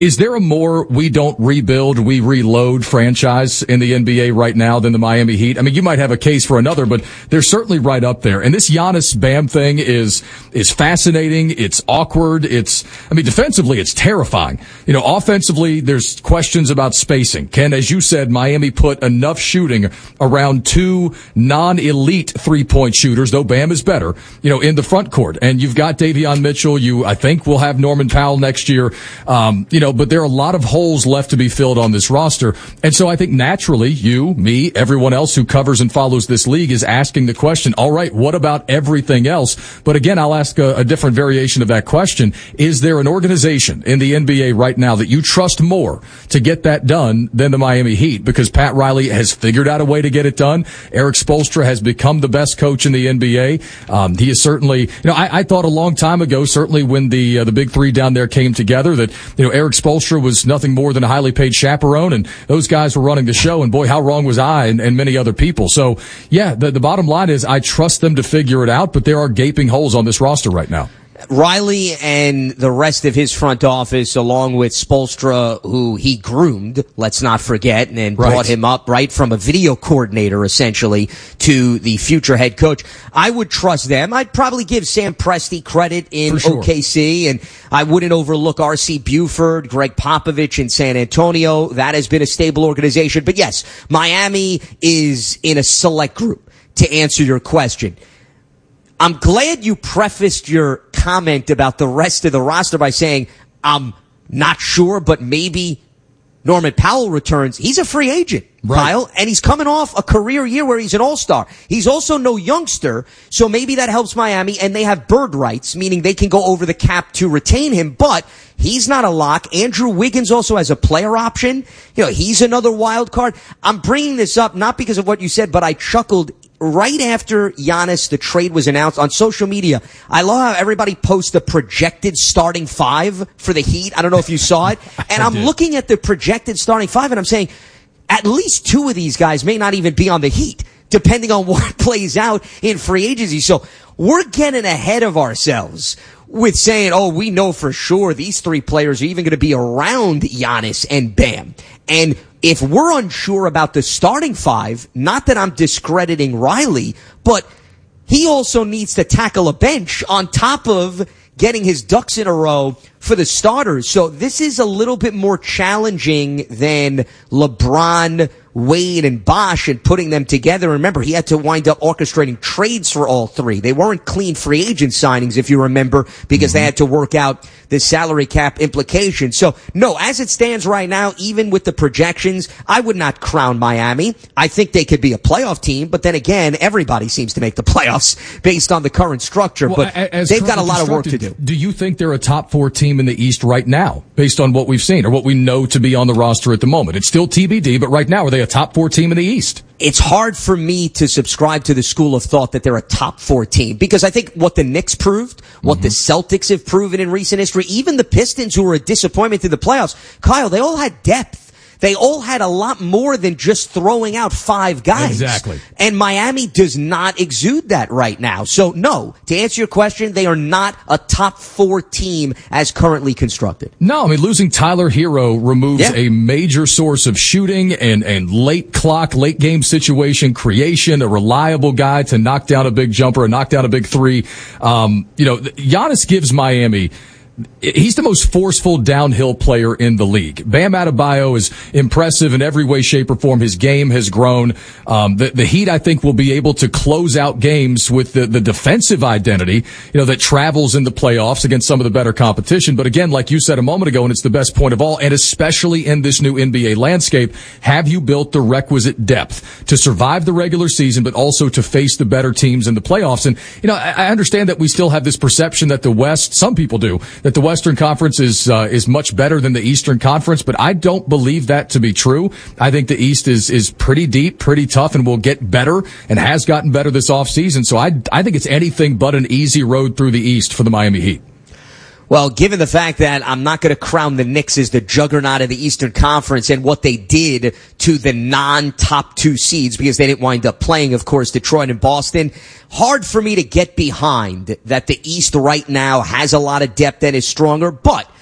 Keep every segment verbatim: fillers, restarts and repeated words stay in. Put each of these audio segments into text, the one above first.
Is there a more we don't rebuild, we reload franchise in the N B A right now than the Miami Heat? I mean, you might have a case for another, but they're certainly right up there. And this Giannis Bam thing is, is fascinating. It's awkward. It's, I mean, defensively, it's terrifying. You know, offensively, there's questions about spacing. Ken, as you said, Miami put enough shooting around two non-elite three-point shooters, though Bam is better, you know, in the front court. And you've got Davion Mitchell. You, I think, will have Norman Powell next year. Um, you know, but there are a lot of holes left to be filled on this roster. And so I think naturally you, me, everyone else who covers and follows this league is asking the question, all right, what about everything else? But again, I'll ask a, a different variation of that question. Is there an organization in the N B A right now that you trust more to get that done than the Miami Heat? Because Pat Riley has figured out a way to get it done. Eric Spoelstra has become the best coach in the N B A. Um, he is certainly, you know, I, I thought a long time ago, certainly when the, uh, the big three down there came together, that, you know, Eric Spoelstra was nothing more than a highly paid chaperone, and those guys were running the show, and boy, how wrong was I and, and many other people. So, yeah, the, the bottom line is I trust them to figure it out, but there are gaping holes on this roster right now. Riley and the rest of his front office, along with Spoelstra, who he groomed, let's not forget, and right. brought him up right from a video coordinator, essentially, to the future head coach. I would trust them. I'd probably give Sam Presti credit in sure. O K C, and I wouldn't overlook R C Buford, Greg Popovich in San Antonio. That has been a stable organization. But yes, Miami is in a select group, to answer your question. I'm glad you prefaced your comment about the rest of the roster by saying, I'm not sure, but maybe Norman Powell returns. He's a free agent, right. Kyle, and he's coming off a career year where he's an all-star. He's also no youngster, so maybe that helps Miami, and they have bird rights, meaning they can go over the cap to retain him, but he's not a lock. Andrew Wiggins also has a player option. You know, he's another wild card. I'm bringing this up not because of what you said, but I chuckled right after Giannis, the trade was announced on social media. I love how everybody posts the projected starting five for the Heat. I don't know if you saw it. And I'm looking at the projected starting five and I'm saying at least two of these guys may not even be on the Heat, depending on what plays out in free agency. So we're getting ahead of ourselves with saying, oh, we know for sure these three players are even going to be around Giannis and Bam. And if we're unsure about the starting five, not that I'm discrediting Riley, but he also needs to tackle a bench on top of getting his ducks in a row for the starters. So this is a little bit more challenging than LeBron, Wade, and Bosh and putting them together. Remember, he had to wind up orchestrating trades for all three. They weren't clean free agent signings, if you remember, because mm-hmm. they had to work out the salary cap implications. So, no, as it stands right now, even with the projections, I would not crown Miami. I think they could be a playoff team, but then again, everybody seems to make the playoffs based on the current structure. Well, but as they've got a lot of work to do. Do you think they're a top four team in the East right now, based on what we've seen or what we know to be on the roster at the moment? It's still T B D, but right now, are they a top four team in the East? It's hard for me to subscribe to the school of thought that they're a top four team, because I think what the Knicks proved, what mm-hmm. the Celtics have proven in recent history, even the Pistons, who were a disappointment to the playoffs, Kyle, they all had depth. They all had a lot more than just throwing out five guys. Exactly. And Miami does not exude that right now. So, no, to answer your question, they are not a top four team as currently constructed. No, I mean, losing Tyler Hero removes yeah. a major source of shooting and, and late clock, late game situation creation, a reliable guy to knock down a big jumper, or knock down a big three. Um, you know, Giannis gives Miami... He's the most forceful downhill player in the league. Bam Adebayo is impressive in every way, shape, or form. His game has grown. Um, the, the Heat, I think, will be able to close out games with the, the defensive identity, you know, that travels in the playoffs against some of the better competition. But again, like you said a moment ago, and it's the best point of all, and especially in this new N B A landscape, have you built the requisite depth to survive the regular season, but also to face the better teams in the playoffs? And, you know, I, I understand that we still have this perception that the West, some people do, that the Western Conference is uh, is much better than the Eastern Conference, but I don't believe that to be true. I think the East is is pretty deep, pretty tough, and will get better, and has gotten better this offseason. So I I think it's anything but an easy road through the East for the Miami Heat. Well, given the fact that I'm not going to crown the Knicks as the juggernaut of the Eastern Conference and what they did to the non-top two seeds, because they didn't wind up playing, of course, Detroit and Boston, hard for me to get behind that the East right now has a lot of depth and is stronger. But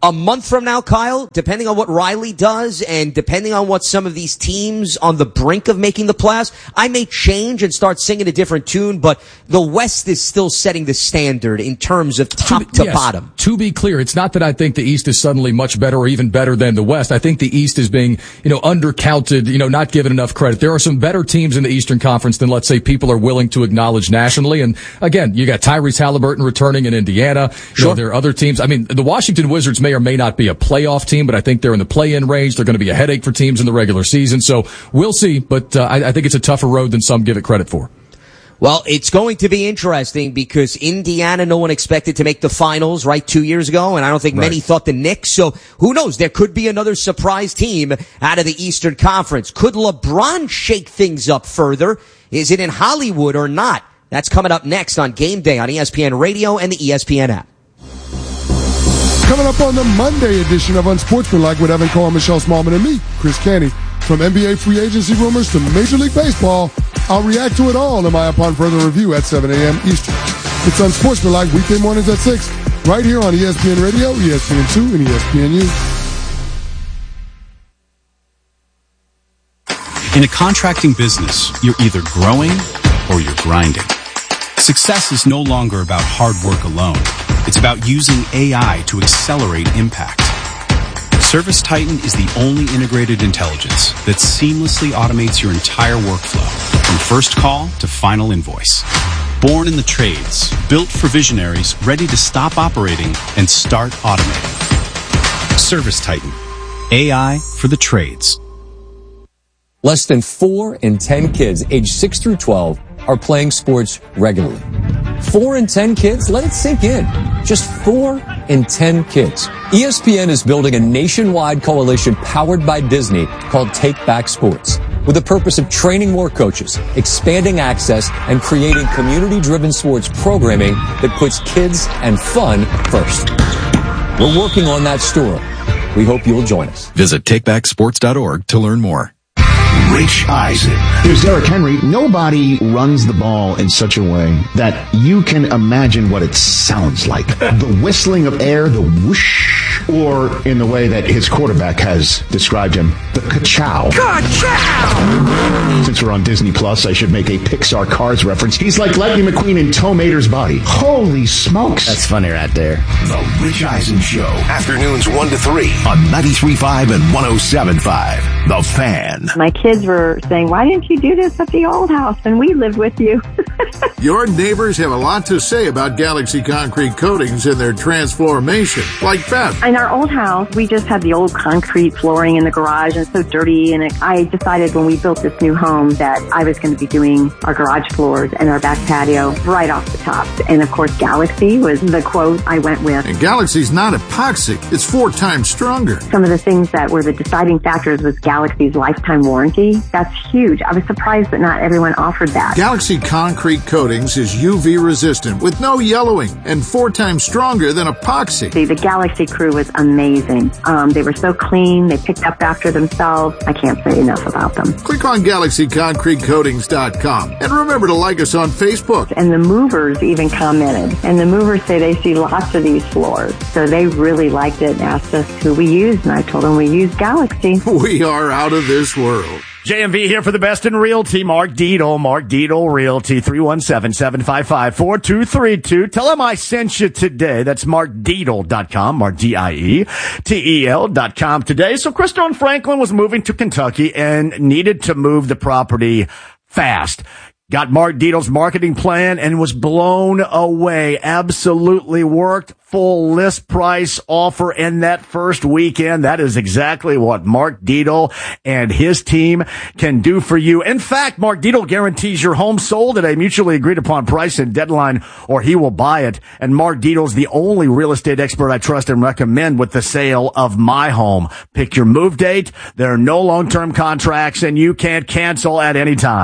A month from now, Kyle, depending on what Riley does and depending on what some of these teams on the brink of making the playoffs, I may change and start singing a different tune, but the West is still setting the standard in terms of top to, to yes, bottom. To be clear, it's not that I think the East is suddenly much better or even better than the West. I think the East is being, you know, undercounted, you know, not given enough credit. There are some better teams in the Eastern Conference than, let's say, people are willing to acknowledge nationally. And again, you got Tyrese Halliburton returning in Indiana. Sure. You know, there are other teams. I mean, the Washington Wizards may or may not be a playoff team, but I think they're in the play-in range. They're going to be a headache for teams in the regular season. So we'll see, but uh, I, I think it's a tougher road than some give it credit for. Well, it's going to be interesting because Indiana, no one expected to make the finals, right, two years ago, and I don't think right. many thought the Knicks. So who knows? There could be another surprise team out of the Eastern Conference. Could LeBron shake things up further? Is it in Hollywood or not? That's coming up next on Game Day on E S P N Radio and the E S P N app. Coming up on the Monday edition of Unsportsmanlike with Evan Cohen, Michelle Smallman, and me, Chris Canty. From N B A free agency rumors to Major League Baseball, I'll react to it all in my Upon Further Review at seven a.m. Eastern. It's Unsportsmanlike weekday mornings at six, right here on E S P N Radio, E S P N two, and E S P N U. In a contracting business, you're either growing or you're grinding. Success is no longer about hard work alone. It's about using A I to accelerate impact. ServiceTitan is the only integrated intelligence that seamlessly automates your entire workflow, from first call to final invoice. Born in the trades, built for visionaries ready to stop operating and start automating. ServiceTitan, A I for the trades. Less than four in ten kids aged six through twelve are playing sports regularly. Four in ten kids? Let it sink in. Just four in ten kids. E S P N is building a nationwide coalition powered by Disney called Take Back Sports, with the purpose of training more coaches, expanding access, and creating community-driven sports programming that puts kids and fun first. We're working on that story. We hope you'll join us. Visit take back sports dot org to learn more. Rich Eisen. Here's Derrick Henry. Nobody runs the ball in such a way that you can imagine what it sounds like. The whistling of air, the whoosh, or in the way that his quarterback has described him, the ka-chow. Ka-chow! Since we're on Disney Plus, I should make a Pixar Cars reference. He's like Lightning McQueen in Tow Mater's body. Holy smokes. That's funny right there. The Rich Eisen Show. Afternoons one to three on ninety-three point five and one oh seven point five. The Fan. My kids were saying, why didn't you do this at the old house when we lived with you? Your neighbors have a lot to say about Galaxy Concrete Coatings and their transformation, like Beth. In our old house, we just had the old concrete flooring in the garage and so dirty. And it, I decided when we built this new home that I was going to be doing our garage floors and our back patio right off the top. And of course, Galaxy was the quote I went with. And Galaxy's not epoxy. It's four times stronger. Some of the things that were the deciding factors was Galaxy's lifetime warranty. That's huge. I was surprised that not everyone offered that. Galaxy Concrete Coatings is U V resistant with no yellowing and four times stronger than epoxy. See, the Galaxy crew was amazing. Um, they were so clean. They picked up after themselves. I can't say enough about them. Click on galaxy concrete coatings dot com and remember to like us on Facebook. And the movers even commented. And the movers say they see lots of these floors. So they really liked it and asked us who we used. And I told them we use Galaxy. We are out of this world. J M V here for the best in realty. Mark Dietel, Mark Dietel Realty, three one seven, seven five five, four two three two. Tell him I sent you today. That's mark dietel dot com, Mark D I E T E L dot com today. So Crystal Franklin was moving to Kentucky and needed to move the property fast. Got Mark Dietel's marketing plan and was blown away. Absolutely worked. Full list price offer in that first weekend. That is exactly what Mark Dietel and his team can do for you. In fact, Mark Dietel guarantees your home sold at a mutually agreed upon price and deadline, or he will buy it. And Mark Dietel's the only real estate expert I trust and recommend with the sale of my home. Pick your move date. There are no long-term contracts and you can't cancel at any time.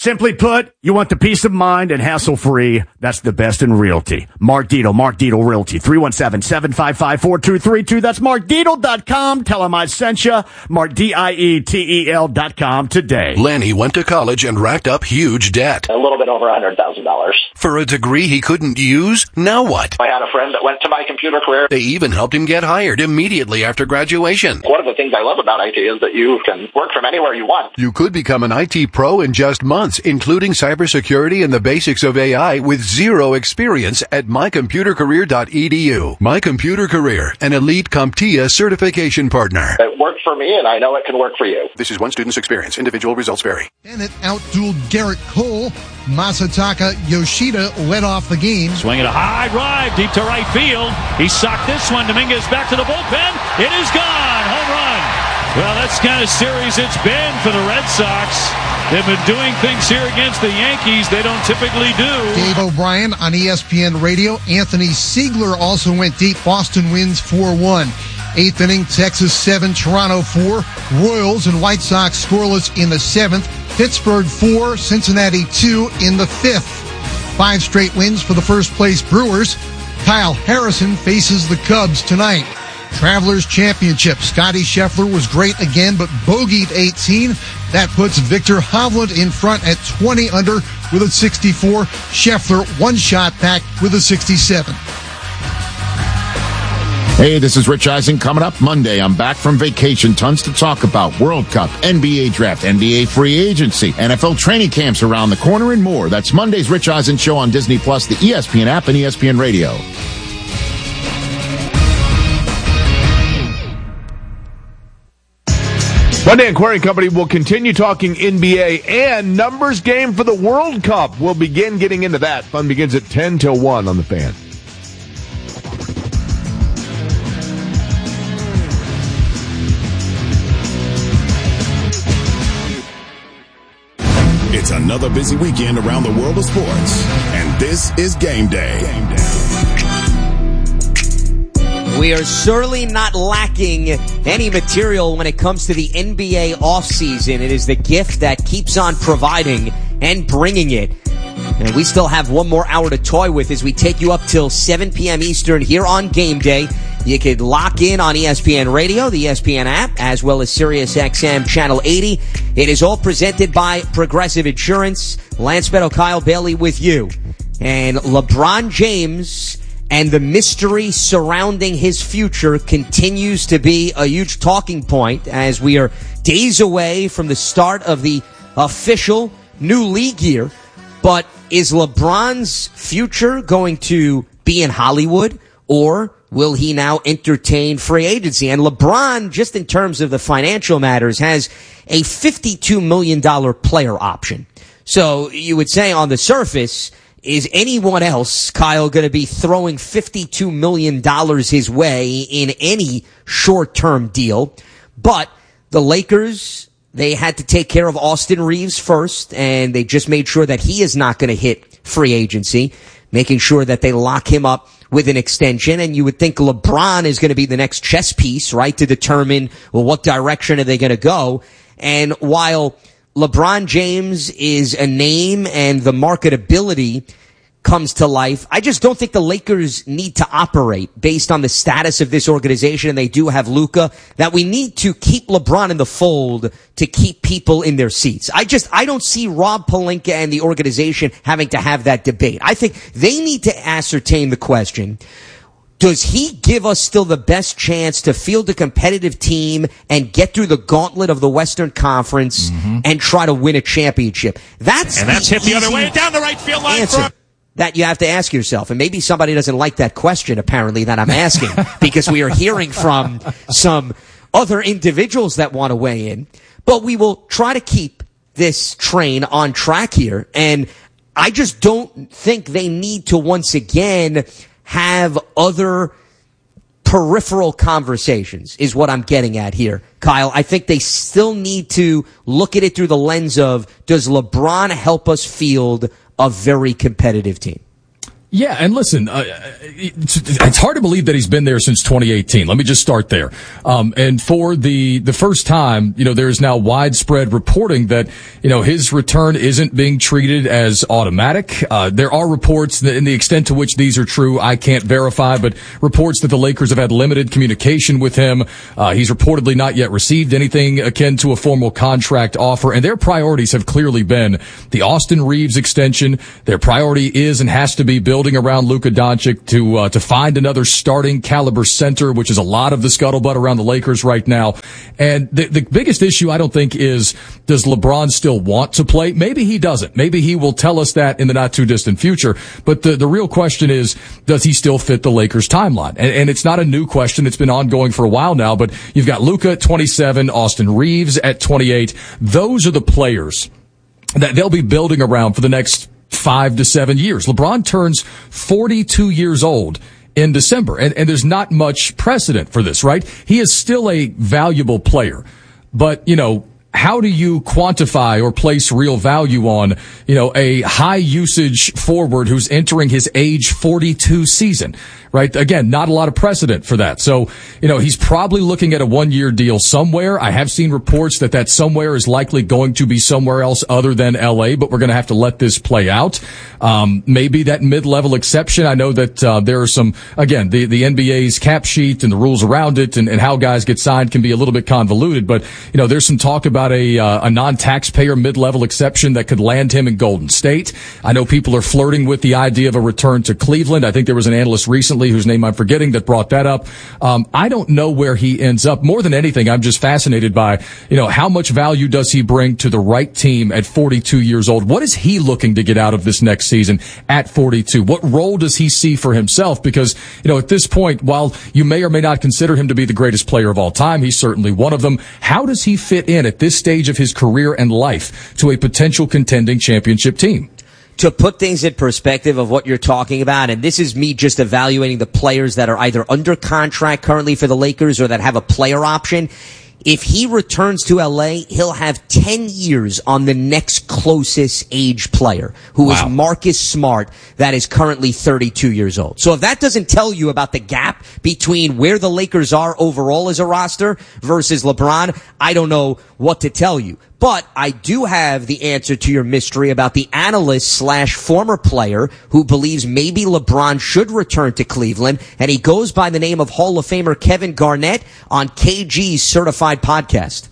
Simply put, you want the peace of mind and hassle-free. That's the best in realty. Mark Dietel, Mark Dietel Realty, three one seven, seven five five, four two three two. That's mark dietel dot com. Tell him I sent you. Mark, D I E T E L dot com today. Lenny went to college and racked up huge debt. A little bit over one hundred thousand dollars. For a degree he couldn't use? Now what? I had a friend that went to my computer career. They even helped him get hired immediately after graduation. One of the things I love about I T is that you can work from anywhere you want. You could become an I T pro in just months, including cybersecurity and the basics of A I with zero experience at my computer career dot e d u. My Computer Career, an elite CompTIA certification partner. It worked for me, and I know it can work for you. This is one student's experience. Individual results vary. Bennett outdueled Garrett Cole. Masataka Yoshida led off the game. Swinging a high drive deep to right field. He socked this one. Dominguez back to the bullpen. It is gone. Home run. Well, that's the kind of series it's been for the Red Sox. They've been doing things here against the Yankees they don't typically do. Dave O'Brien on E S P N Radio. Anthony Siegler also went deep. Boston wins four one. Eighth inning, Texas seven, Toronto four. Royals and White Sox scoreless in the seventh. Pittsburgh four, Cincinnati two in the fifth. Five straight wins for the first place Brewers. Kyle Harrison faces the Cubs tonight. Travelers Championship. Scotty Scheffler was great again, but bogeyed eighteen. That puts Victor Hovland in front at twenty under with a sixty-four. Scheffler one shot back with a sixty-seven. Hey, this is Rich Eisen. Coming up Monday, I'm back from vacation. Tons to talk about. World Cup, N B A Draft, N B A Free Agency, N F L training camps around the corner, and more. That's Monday's Rich Eisen Show on Disney Plus, the E S P N app, and E S P N Radio. Monday Aquarium Company will continue talking N B A and numbers game for the World Cup. We'll begin getting into that. Fun begins at ten till one on the Fan. It's another busy weekend around the world of sports, and this is Game Day. Game Day. We are surely not lacking any material when it comes to the N B A offseason. It is the gift that keeps on providing and bringing it. And we still have one more hour to toy with as we take you up till seven p.m. Eastern here on Game Day. You could lock in on E S P N Radio, the E S P N app, as well as Sirius X M Channel eighty. It is all presented by Progressive Insurance. Lance Beto, Kyle Bailey with you. And LeBron James and the mystery surrounding his future continues to be a huge talking point as we are days away from the start of the official new league year. But is LeBron's future going to be in Hollywood, or will he now entertain free agency? And LeBron, just in terms of the financial matters, has a fifty-two million dollars player option. So you would say on the surface, is anyone else, Kyle, going to be throwing fifty-two million dollars his way in any short-term deal? But the Lakers, they had to take care of Austin Reeves first, and they just made sure that he is not going to hit free agency, making sure that they lock him up with an extension. And you would think LeBron is going to be the next chess piece, right, to determine, well, what direction are they going to go? And while LeBron James is a name and the marketability comes to life, I just don't think the Lakers need to operate based on the status of this organization, and they do have Luka, that we need to keep LeBron in the fold to keep people in their seats. I just, I don't see Rob Pelinka and the organization having to have that debate. I think they need to ascertain the question, does he give us still the best chance to field a competitive team and get through the gauntlet of the Western Conference mm-hmm. and try to win a championship? That's and that's the hit the other way down the right field line. Answer for- that you have to ask yourself. And maybe somebody doesn't like that question, apparently, that I'm asking, because we are hearing from some other individuals that want to weigh in. But we will try to keep this train on track here. And I just don't think they need to once again have other peripheral conversations is what I'm getting at here, Kyle. I think they still need to look at it through the lens of, does LeBron help us field a very competitive team? Yeah, and listen, uh, it's, it's hard to believe that he's been there since twenty eighteen. Let me just start there. Um, and for the, the first time, you know, there is now widespread reporting that, you know, his return isn't being treated as automatic. Uh, there are reports that, in the extent to which these are true, I can't verify, but reports that the Lakers have had limited communication with him. Uh, he's reportedly not yet received anything akin to a formal contract offer, and their priorities have clearly been the Austin Reeves extension. Their priority is and has to be building around Luka Doncic to uh, to find another starting caliber center, which is a lot of the scuttlebutt around the Lakers right now. And the, the biggest issue, I don't think, is does LeBron still want to play? Maybe he doesn't. Maybe he will tell us that in the not too distant future. But the, the real question is, does he still fit the Lakers timeline? And, and it's not a new question. It's been ongoing for a while now. But you've got Luka at twenty-seven, Austin Reeves at twenty-eight. Those are the players that they'll be building around for the next five to seven years. LeBron turns forty-two years old in December, and, and there's not much precedent for this, right? He is still a valuable player, but, you know, how do you quantify or place real value on, you know, a high usage forward who's entering his age forty-two season, right? Again, not a lot of precedent for that. So, you know, he's probably looking at a one year deal somewhere. I have seen reports that that somewhere is likely going to be somewhere else other than L A, but we're going to have to let this play out. Um, maybe that mid-level exception. I know that, uh, there are some, again, the, the N B A's cap sheet and the rules around it and, and how guys get signed can be a little bit convoluted, but, you know, there's some talk about a, uh, a non-taxpayer mid-level exception that could land him in Golden State. I know people are flirting with the idea of a return to Cleveland. I think there was an analyst recently whose name I'm forgetting that brought that up. Um, I don't know where he ends up. More than anything, I'm just fascinated by, you know, how much value does he bring to the right team at forty-two years old? What is he looking to get out of this next season at forty-two? What role does he see for himself? Because, you know, at this point, while you may or may not consider him to be the greatest player of all time, he's certainly one of them. How does he fit in at this stage of his career and life to a potential contending championship team? To put things in perspective of what you're talking about, and this is me just evaluating the players that are either under contract currently for the Lakers or that have a player option. If he returns to L A, he'll have ten years on the next closest age player, who wow. is Marcus Smart, that is currently thirty-two years old. So if that doesn't tell you about the gap between where the Lakers are overall as a roster versus LeBron, I don't know what to tell you. But I do have the answer to your mystery about the analyst slash former player who believes maybe LeBron should return to Cleveland, and he goes by the name of Hall of Famer Kevin Garnett on K G's Certified Podcast.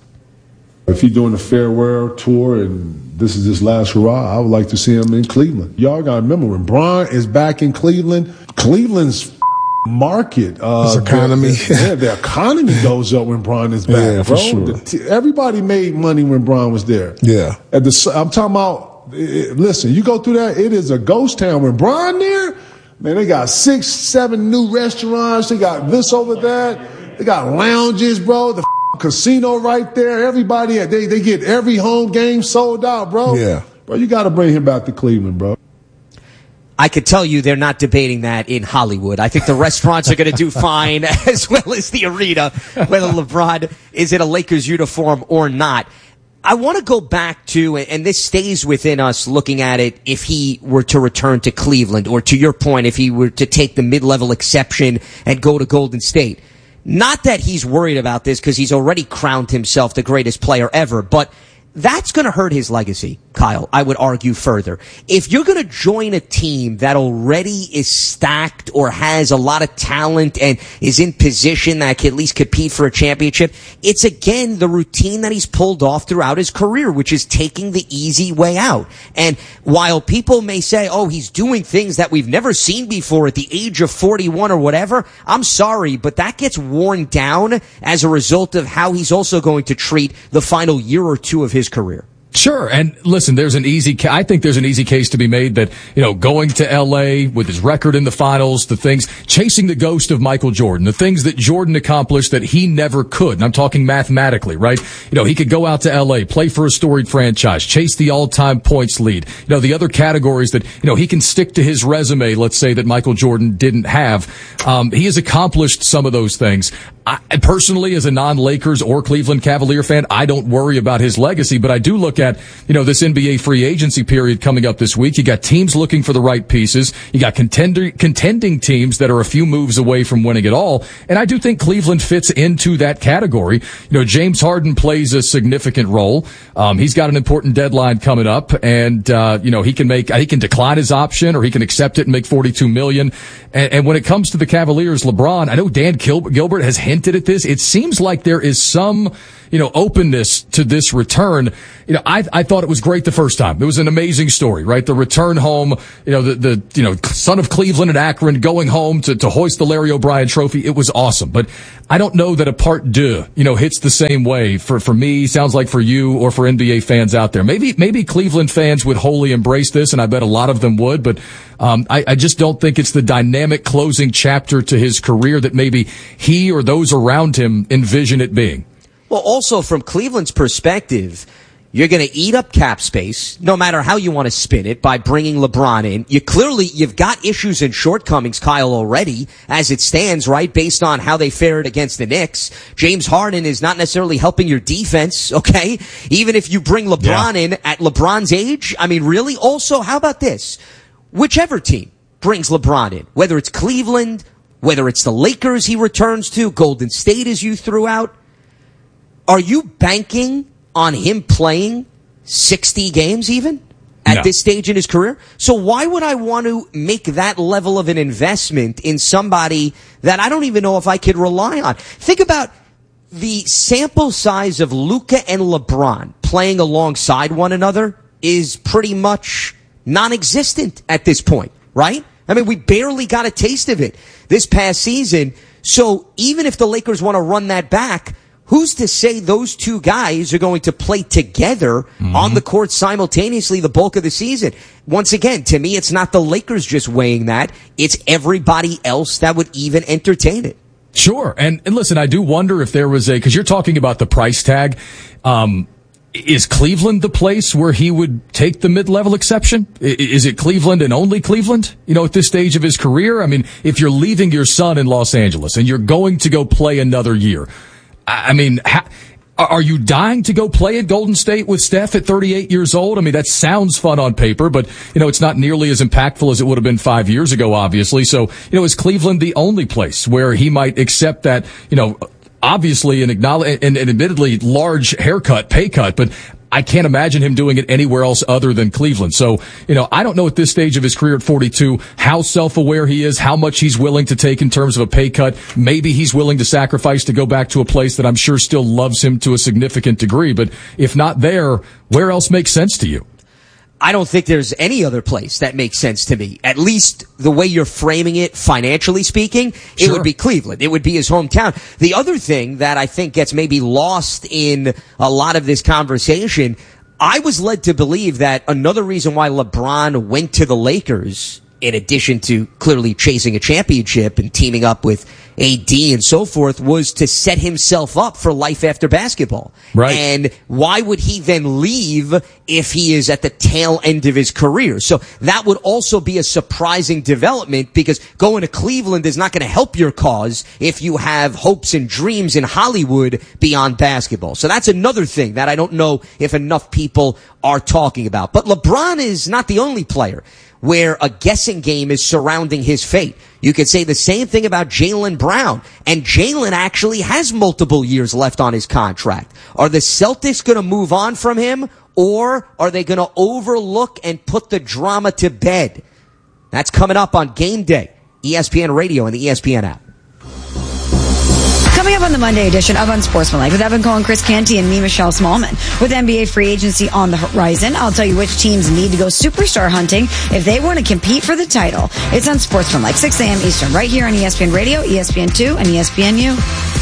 If he's doing a farewell tour and this is his last hurrah, I would like to see him in Cleveland. Y'all got to remember, when Bron is back in Cleveland, Cleveland's market, uh, His economy. The, yeah, the economy goes up when Bron is back, yeah, bro. For sure. The t- everybody made money when Bron was there. Yeah. At the, I'm talking about, it, listen, you go through that, it is a ghost town. When Bron there, man, they got six, seven new restaurants. They got this over that. They got lounges, bro. The f- casino right there. Everybody, they, they get every home game sold out, bro. Yeah. Bro, you got to bring him back to Cleveland, bro. I could tell you they're not debating that in Hollywood. I think the restaurants are going to do fine, as well as the arena, whether LeBron is in a Lakers uniform or not. I want to go back to, and this stays within us looking at it, if he were to return to Cleveland, or to your point, if he were to take the mid-level exception and go to Golden State. Not that he's worried about this, because he's already crowned himself the greatest player ever, but that's going to hurt his legacy, Kyle, I would argue further. If you're going to join a team that already is stacked or has a lot of talent and is in position that can at least compete for a championship, it's again the routine that he's pulled off throughout his career, which is taking the easy way out. And while people may say, oh, he's doing things that we've never seen before at the age of forty-one or whatever, I'm sorry, but that gets worn down as a result of how he's also going to treat the final year or two of his career. Sure. And listen, there's an easy, ca- I think there's an easy case to be made that, you know, going to L A with his record in the finals, the things, chasing the ghost of Michael Jordan, the things that Jordan accomplished that he never could. And I'm talking mathematically, right? You know, he could go out to L A, play for a storied franchise, chase the all-time points lead. You know, the other categories that, you know, he can stick to his resume, let's say, that Michael Jordan didn't have. Um, he has accomplished some of those things. I, personally, as a non-Lakers or Cleveland Cavalier fan, I don't worry about his legacy, but I do look at, you know, this N B A free agency period coming up this week. You got teams looking for the right pieces. You got contender, contending teams that are a few moves away from winning it all. And I do think Cleveland fits into that category. You know, James Harden plays a significant role. Um, he's got an important deadline coming up, and, uh, you know, he can make, he can decline his option or he can accept it and make forty-two million dollars. And, and when it comes to the Cavaliers, LeBron, I know Dan Gil- Gilbert has hinted at this. It seems like there is some, you know, openness to this return. You know, I, I thought it was great the first time. It was an amazing story, right? The return home, you know, the, the, you know, son of Cleveland and Akron going home to, to hoist the Larry O'Brien trophy. It was awesome. But I don't know that a part deux, you know, hits the same way for, for me, sounds like for you or for N B A fans out there. Maybe, maybe Cleveland fans would wholly embrace this, and I bet a lot of them would, but, um, I, I just don't think it's the dynamic closing chapter to his career that maybe he or those around him envision it being. Well, also from Cleveland's perspective, you're going to eat up cap space, no matter how you want to spin it, by bringing LeBron in. You clearly, you've got issues and shortcomings, Kyle, already, as it stands, right, based on how they fared against the Knicks. James Harden is not necessarily helping your defense, okay? Even if you bring LeBron yeah. in at LeBron's age, I mean, really? Also, how about this? Whichever team brings LeBron in, whether it's Cleveland, whether it's the Lakers he returns to, Golden State as you threw out, are you banking on him playing sixty games even at no. this stage in his career? So why would I want to make that level of an investment in somebody that I don't even know if I could rely on? Think about the sample size of Luka and LeBron playing alongside one another is pretty much non-existent at this point, right? I mean, we barely got a taste of it this past season. So even if the Lakers want to run that back, who's to say those two guys are going to play together mm-hmm. on the court simultaneously the bulk of the season? Once again, to me, it's not the Lakers just weighing that. It's everybody else that would even entertain it. Sure. And, and listen, I do wonder if there was a, because you're talking about the price tag. Um, is Cleveland the place where he would take the mid-level exception? Is it Cleveland and only Cleveland, you know, at this stage of his career? I mean, if you're leaving your son in Los Angeles and you're going to go play another year, I mean, ha- are you dying to go play at Golden State with Steph at thirty-eight years old? I mean, that sounds fun on paper, but, you know, it's not nearly as impactful as it would have been five years ago, obviously. So, you know, is Cleveland the only place where he might accept that, you know, obviously an acknowledge and, and admittedly large haircut, pay cut, but I can't imagine him doing it anywhere else other than Cleveland. So, you know, I don't know at this stage of his career at forty-two how self-aware he is, how much he's willing to take in terms of a pay cut. Maybe he's willing to sacrifice to go back to a place that I'm sure still loves him to a significant degree. But if not there, where else makes sense to you? I don't think there's any other place that makes sense to me. At least the way you're framing it, financially speaking, it sure. would be Cleveland. It would be his hometown. The other thing that I think gets maybe lost in a lot of this conversation, I was led to believe that another reason why LeBron went to the Lakers, in addition to clearly chasing a championship and teaming up with A D and so forth, was to set himself up for life after basketball. Right. And why would he then leave if he is at the tail end of his career? So that would also be a surprising development, because going to Cleveland is not going to help your cause if you have hopes and dreams in Hollywood beyond basketball. So that's another thing that I don't know if enough people are talking about. But LeBron is not the only player where a guessing game is surrounding his fate. You could say the same thing about Jaylen Brown. And Jaylen actually has multiple years left on his contract. Are the Celtics going to move on from him, or are they going to overlook and put the drama to bed? That's coming up on Game Day, E S P N Radio and the E S P N app. Coming up on the Monday edition of Unsportsmanlike with Evan Cohen, Chris Canty, and me, Michelle Smallman. With N B A free agency on the horizon, I'll tell you which teams need to go superstar hunting if they want to compete for the title. It's Unsportsmanlike, six a.m. Eastern, right here on E S P N Radio, E S P N two, and E S P N U.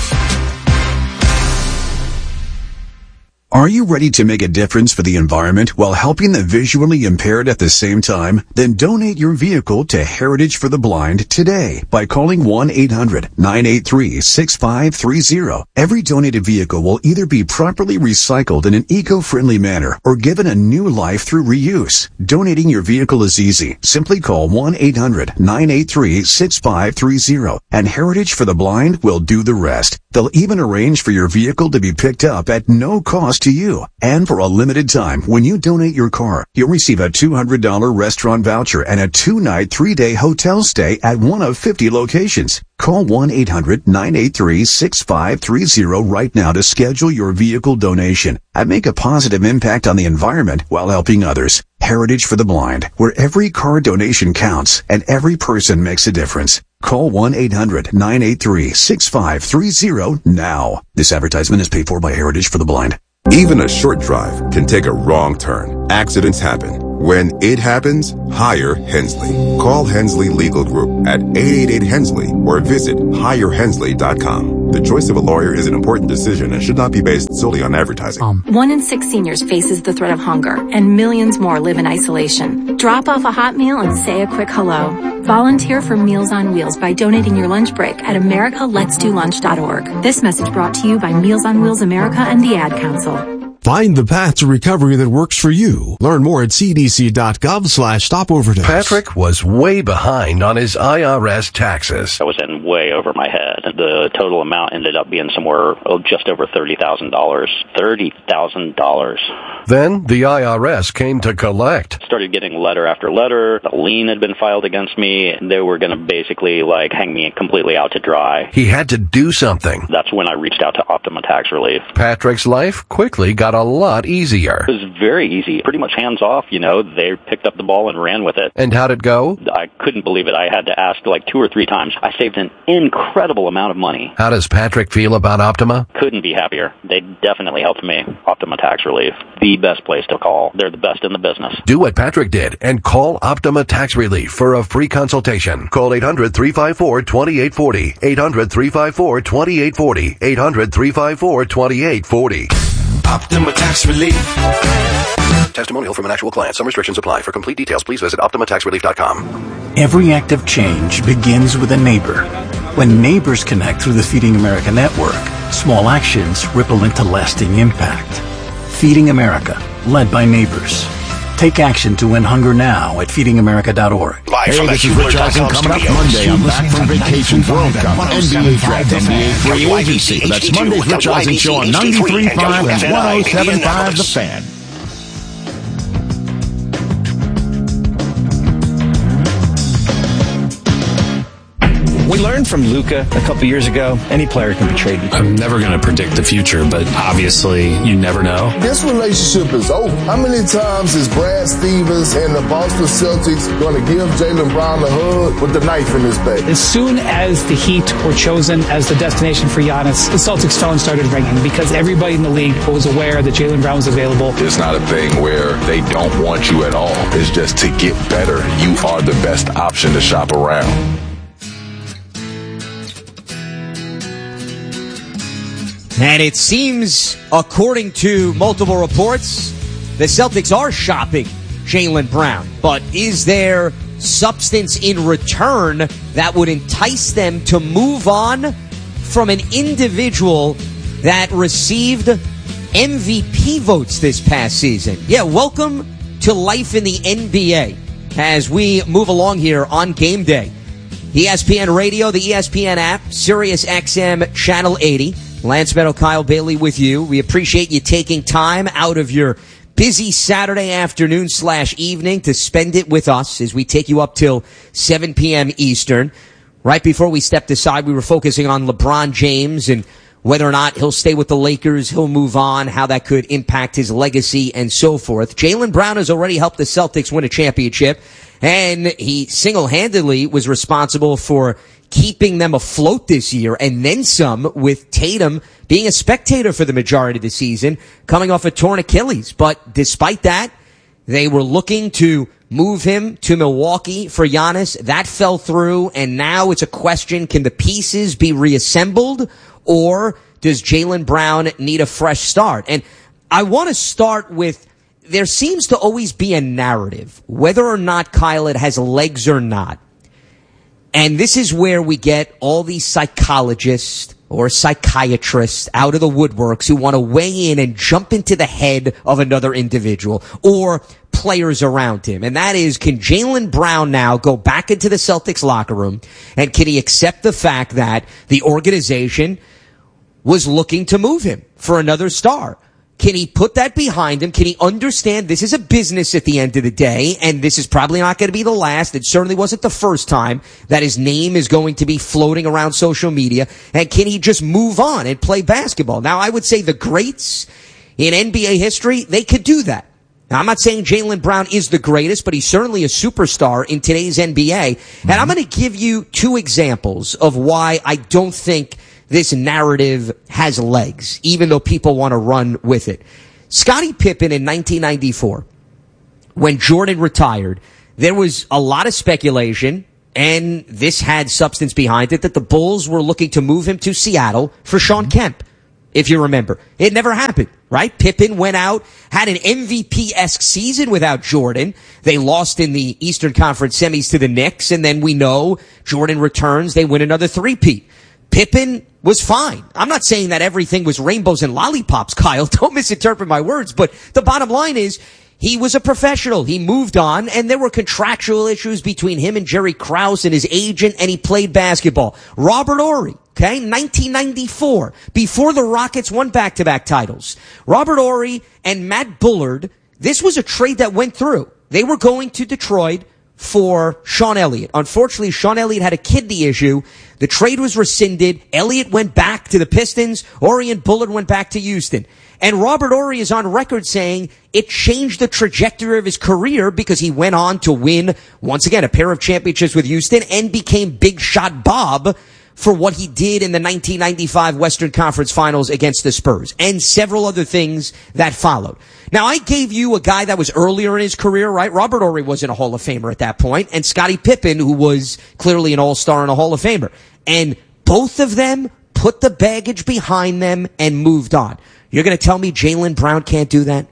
Are you ready to make a difference for the environment while helping the visually impaired at the same time? Then donate your vehicle to Heritage for the Blind today by calling one eight hundred nine eight three six five three zero. Every donated vehicle will either be properly recycled in an eco-friendly manner or given a new life through reuse. Donating your vehicle is easy. Simply call one eight hundred nine eight three six five three zero and Heritage for the Blind will do the rest. They'll even arrange for your vehicle to be picked up at no cost to to you. And for a limited time, when you donate your car, you'll receive a two hundred dollars restaurant voucher and a two-night, three-day hotel stay at one of fifty locations. Call one eight hundred nine eight three six five three zero right now to schedule your vehicle donation and make a positive impact on the environment while helping others. Heritage for the Blind, where every car donation counts and every person makes a difference. Call one eight hundred nine eight three six five three zero now. This advertisement is paid for by Heritage for the Blind. Even a short drive can take a wrong turn. Accidents happen. When it happens, hire Hensley. Call Hensley Legal Group at eight eight eight Hensley or visit hire hensley dot com. The choice of a lawyer is an important decision and should not be based solely on advertising. Um. One in six seniors faces the threat of hunger, and millions more live in isolation. Drop off a hot meal and say a quick hello. Volunteer for Meals on Wheels by donating your lunch break at america lets do lunch dot org. This message brought to you by Meals on Wheels America and the Ad Council. Find the path to recovery that works for you. Learn more at c d c dot gov slash stop overdose. Patrick was way behind on his I R S taxes. I was in way over my head. The total amount ended up being somewhere oh, just over thirty thousand dollars. thirty thousand dollars. Then the I R S came to collect. Started getting letter after letter. A lien had been filed against me. They were going to basically like hang me completely out to dry. He had to do something. That's when I reached out to Optima Tax Relief. Patrick's life quickly got a lot easier. It was very easy. Pretty much hands off, you know. They picked up the ball and ran with it. And how'd it go? I couldn't believe it. I had to ask like two or three times. I saved an incredible amount of money. How does Patrick feel about Optima? Couldn't be happier. They definitely helped me. Optima Tax Relief. The best place to call. They're the best in the business. Do what Patrick did and call Optima Tax Relief for a free consultation. Call eight hundred three five four two eight four zero. eight hundred three five four two eight four zero. eight hundred three five four two eight four zero. Optima Tax Relief. Testimonial from an actual client. Some restrictions apply. For complete details, please visit optima tax relief dot com. Every act of change begins with a neighbor. When neighbors connect through the Feeding America network, small actions ripple into lasting impact. Feeding America, led by neighbors. Take action to end hunger now at feeding america dot org. Hey, this is Rich Eisen coming up Monday. I'm back from vacation. World Cup, N B A Draft, N B A Free Agency. That's Monday's Rich Eisen Show on ninety-three point five and one oh seven point five The Fan. We learned from Luka a couple years ago, any player can be traded. I'm never going to predict the future, but obviously you never know. This relationship is over. How many times is Brad Stevens and the Boston Celtics going to give Jaylen Brown a hug with the knife in his back? As soon as the Heat were chosen as the destination for Giannis, the Celtics phone started ringing because everybody in the league was aware that Jaylen Brown was available. It's not a thing where they don't want you at all. It's just to get better, you are the best option to shop around. And it seems, according to multiple reports, the Celtics are shopping Jaylen Brown. But is there substance in return that would entice them to move on from an individual that received M V P votes this past season? Yeah, welcome to life in the N B A as we move along here on game day. E S P N Radio, the E S P N app, Sirius X M Channel eighty. Lance Meadow, Kyle Bailey with you. We appreciate you taking time out of your busy Saturday afternoon slash evening to spend it with us as we take you up till seven p.m. Eastern. Right before we stepped aside, we were focusing on LeBron James and whether or not he'll stay with the Lakers, he'll move on, how that could impact his legacy and so forth. Jaylen Brown has already helped the Celtics win a championship, and he single-handedly was responsible for keeping them afloat this year and then some, with Tatum being a spectator for the majority of the season, coming off a torn Achilles. But despite that, they were looking to move him to Milwaukee for Giannis. That fell through, and now it's a question, can the pieces be reassembled, or does Jaylen Brown need a fresh start? And I want to start with, there seems to always be a narrative, whether or not, Kyle, it has legs or not. And this is where we get all these psychologists or psychiatrists out of the woodworks who want to weigh in and jump into the head of another individual or players around him. And that is, can Jaylen Brown now go back into the Celtics locker room, and can he accept the fact that the organization was looking to move him for another star? Can he put that behind him? Can he understand this is a business at the end of the day, and this is probably not going to be the last. It certainly wasn't the first time that his name is going to be floating around social media. And can he just move on and play basketball? Now, I would say the greats in N B A history, they could do that. Now, I'm not saying Jaylen Brown is the greatest, but he's certainly a superstar in today's N B A. Mm-hmm. And I'm going to give you two examples of why I don't think this narrative has legs, even though people want to run with it. Scottie Pippen in nineteen ninety-four, when Jordan retired, there was a lot of speculation, and this had substance behind it, that the Bulls were looking to move him to Seattle for Shawn Kemp, if you remember. It never happened, right? Pippen went out, had an M V P-esque season without Jordan. They lost in the Eastern Conference semis to the Knicks, and then we know Jordan returns, they win another three-peat. Pippen was fine. I'm not saying that everything was rainbows and lollipops, Kyle. Don't misinterpret my words. But the bottom line is he was a professional. He moved on, and there were contractual issues between him and Jerry Krause and his agent, and he played basketball. Robert Horry, okay, nineteen ninety-four, before the Rockets won back-to-back titles. Robert Horry and Matt Bullard, this was a trade that went through. They were going to Detroit for Sean Elliott. Unfortunately, Sean Elliott had a kidney issue. The trade was rescinded. Elliott went back to the Pistons. Horry and Bullard went back to Houston. And Robert Horry is on record saying it changed the trajectory of his career because he went on to win, once again, a pair of championships with Houston and became Big Shot Bob for what he did in the nineteen ninety-five Western Conference Finals against the Spurs, and several other things that followed. Now, I gave you a guy that was earlier in his career, right? Robert Horry wasn't a Hall of Famer at that point, and Scottie Pippen, who was clearly an all-star and a Hall of Famer. And both of them put the baggage behind them and moved on. You're going to tell me Jaylen Brown can't do that?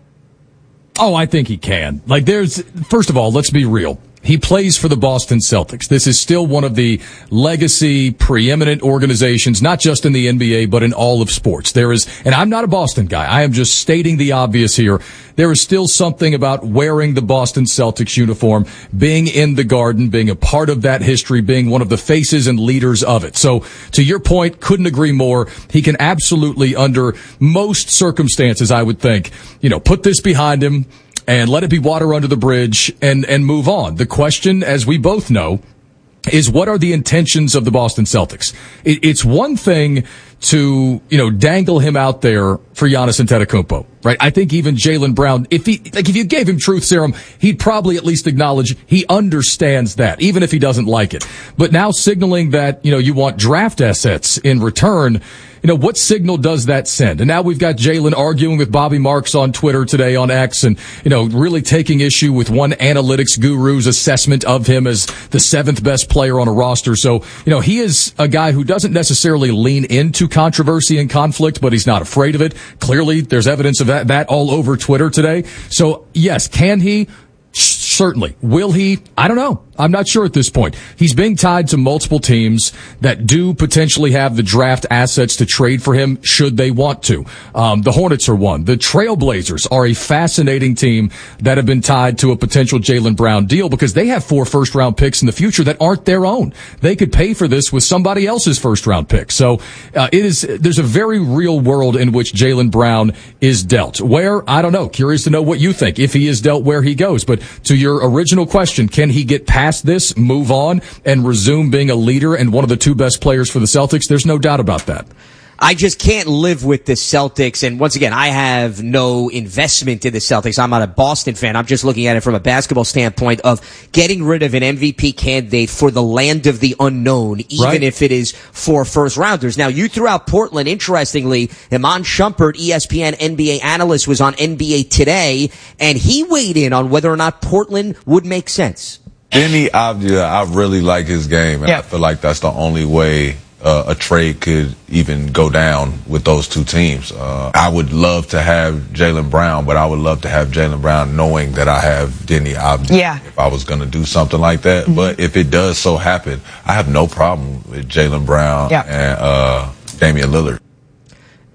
Oh, I think he can. Like, there's, first of all, let's be real. He plays for the Boston Celtics. This is still one of the legacy, preeminent organizations, not just in the N B A, but in all of sports. There is, and I'm not a Boston guy. I am just stating the obvious here. There is still something about wearing the Boston Celtics uniform, being in the Garden, being a part of that history, being one of the faces and leaders of it. So, to your point, couldn't agree more. He can absolutely, under most circumstances, I would think, you know, put this behind him and let it be water under the bridge and, and move on. The question, as we both know, is what are the intentions of the Boston Celtics? It, it's one thing to, you know, dangle him out there for Giannis Antetokounmpo, right? I think even Jaylen Brown, if he, like, if you gave him truth serum, he'd probably at least acknowledge he understands that, even if he doesn't like it. But now signaling that, you know, you want draft assets in return, you know, what signal does that send? And now we've got Jaylen arguing with Bobby Marks on Twitter today on X and, you know, really taking issue with one analytics guru's assessment of him as the seventh best player on a roster. So, you know, he is a guy who doesn't necessarily lean into controversy and conflict, but he's not afraid of it. Clearly, there's evidence of that, that all over Twitter today. So, yes, can he? Certainly. Will he? I don't know. I'm not sure at this point. He's being tied to multiple teams that do potentially have the draft assets to trade for him should they want to. Um, the Hornets are one. The Trailblazers are a fascinating team that have been tied to a potential Jaylen Brown deal because they have four first-round picks in the future that aren't their own. They could pay for this with somebody else's first-round pick. So uh, it is. There's a very real world in which Jaylen Brown is dealt. Where? I don't know. Curious to know what you think, if he is dealt where he goes. But to your original question, can he get past this, move on, and resume being a leader and one of the two best players for the Celtics? There's no doubt about that. I just can't live with the Celtics. And once again, I have no investment in the Celtics. I'm not a Boston fan. I'm just looking at it from a basketball standpoint of getting rid of an M V P candidate for the land of the unknown, even right. if it is for first rounders. Now, you threw out Portland. Interestingly, Iman Shumpert, E S P N N B A analyst, was on N B A Today, and he weighed in on whether or not Portland would make sense. Denny Avdia, I really like his game, and yep. I feel like that's the only way uh, a trade could even go down with those two teams. Uh, I would love to have Jaylen Brown, but I would love to have Jaylen Brown knowing that I have Denny Avdia yeah. if I was going to do something like that. Mm-hmm. But if it does so happen, I have no problem with Jaylen Brown yep. and uh, Damian Lillard.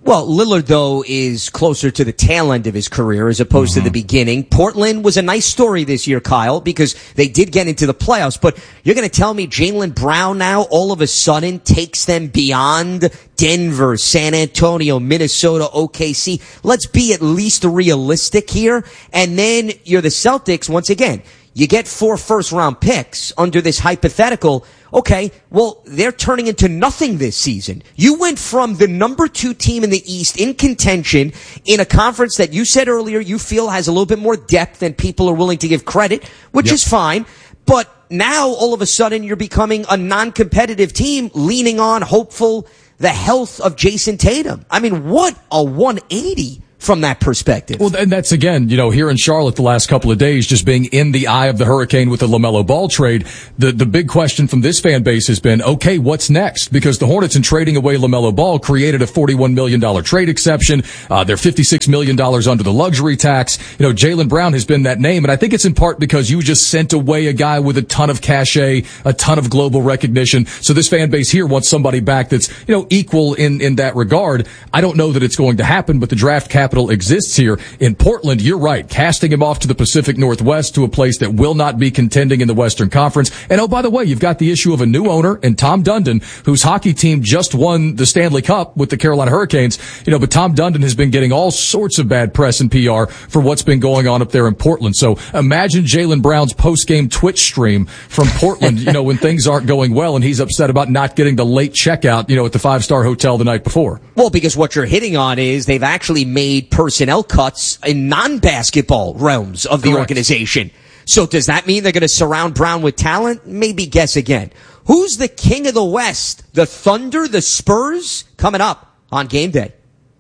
Well, Lillard, though, is closer to the tail end of his career as opposed mm-hmm. to the beginning. Portland was a nice story this year, Kyle, because they did get into the playoffs. But you're going to tell me Jaylen Brown now all of a sudden takes them beyond Denver, San Antonio, Minnesota, O K C. Let's be at least realistic here. And then you're the Celtics once again. You get four first-round picks under this hypothetical. Okay, well, they're turning into nothing this season. You went from the number two team in the East in contention in a conference that you said earlier you feel has a little bit more depth than people are willing to give credit, which yep. is fine. But now, all of a sudden, you're becoming a non-competitive team leaning on, hopeful, the health of Jason Tatum. I mean, what a one eighty from that perspective. Well, and that's, again, you know, here in Charlotte the last couple of days, just being in the eye of the hurricane with the LaMelo Ball trade, the, the big question from this fan base has been, okay, what's next? Because the Hornets, in trading away LaMelo Ball, created a forty-one million dollars trade exception. Uh, they're fifty-six million dollars under the luxury tax. You know, Jaylen Brown has been that name, and I think it's in part because you just sent away a guy with a ton of cachet, a ton of global recognition. So this fan base here wants somebody back that's, you know, equal in, in that regard. I don't know that it's going to happen, but the draft capital exists here. In Portland, you're right. Casting him off to the Pacific Northwest, to a place that will not be contending in the Western Conference. And oh, by the way, you've got the issue of a new owner and Tom Dundon, whose hockey team just won the Stanley Cup with the Carolina Hurricanes. You know, but Tom Dundon has been getting all sorts of bad press and P R for what's been going on up there in Portland. So imagine Jaylen Brown's post-game Twitch stream from Portland, you know, when things aren't going well and he's upset about not getting the late checkout, you know, at the five-star hotel the night before. Well, because what you're hitting on is they've actually made personnel cuts in non-basketball realms of the Correct. organization. So does that mean they're going to surround Brown with talent? Maybe guess again. Who's the king of the West? The Thunder, the Spurs? Coming up on Game Day.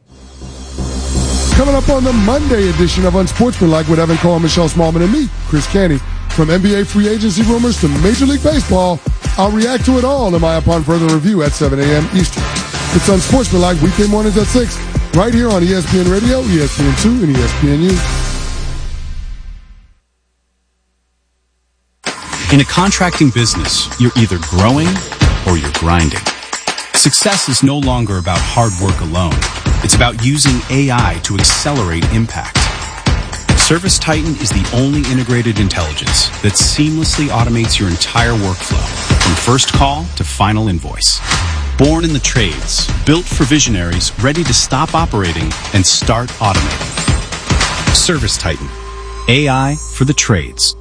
Coming up on the Monday edition of Unsportsmanlike with Evan Cohen, Michelle Smallman, and me, Chris Canty. From N B A free agency rumors to Major League Baseball, I'll react to it all in my Upon Further Review at seven a.m. Eastern. It's Unsportsmanlike weekday mornings at six, right here on E S P N Radio, E S P N two, and E S P N U. In a contracting business, you're either growing or you're grinding. Success is no longer about hard work alone. It's about using A I to accelerate impact. ServiceTitan is the only integrated intelligence that seamlessly automates your entire workflow, from first call to final invoice. Born in the trades, built for visionaries ready to stop operating and start automating. ServiceTitan. A I for the trades.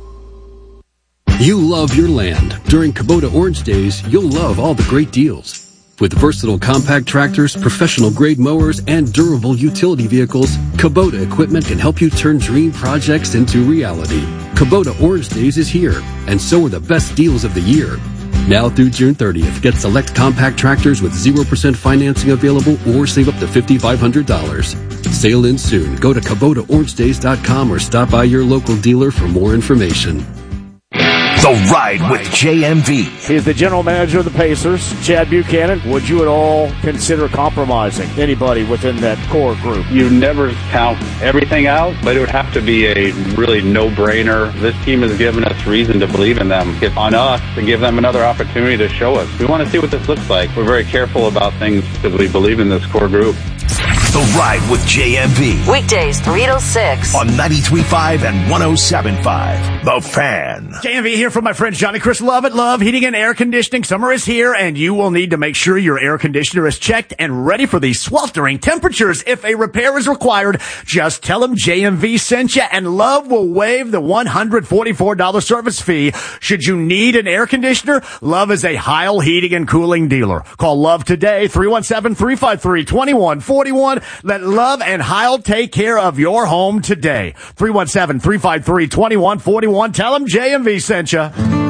You love your land. During Kubota Orange Days, you'll love all the great deals. With versatile compact tractors, professional-grade mowers, and durable utility vehicles, Kubota equipment can help you turn dream projects into reality. Kubota Orange Days is here, and so are the best deals of the year. Now through June thirtieth, get select compact tractors with zero percent financing available or save up to five thousand five hundred dollars. Sale ends soon. Go to Kubota Orange Days dot com or stop by your local dealer for more information. The Ride with J M V. He's the general manager of the Pacers, Chad Buchanan. Would you at all consider compromising anybody within that core group? You never count everything out, but it would have to be a really no-brainer. This team has given us reason to believe in them. It's on us to give them another opportunity to show us. We want to see what this looks like. We're very careful about things because we believe in this core group. The Ride with J M V. Weekdays, three to six. On ninety-three point five and one oh seven point five. The Fan. J M V here from my friends Johnny Chris Love at Love Heating and Air Conditioning. Summer is here, and you will need to make sure your air conditioner is checked and ready for these sweltering temperatures. If a repair is required, just tell them J M V sent you, and Love will waive the one hundred forty-four dollars service fee. Should you need an air conditioner, Love is a Heil Heating and Cooling dealer. Call Love today, three one seven, three five three, two one four one. Let Love and Heil take care of your home today. three one seven, three five three, two one four one. Tell them J M V sent you.